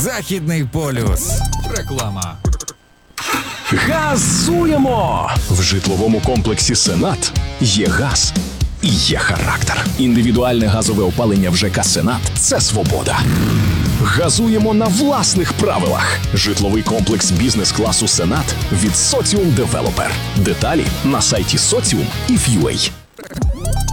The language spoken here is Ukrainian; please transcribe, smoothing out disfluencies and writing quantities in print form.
Західний полюс. Реклама. Газуємо! В житловому комплексі «Сенат» є газ і є характер. Індивідуальне газове опалення в ЖК «Сенат» – це свобода. Газуємо на власних правилах. Житловий комплекс бізнес-класу «Сенат» від Соціум Девелопер. Деталі на сайті Соціум і Ф'юей.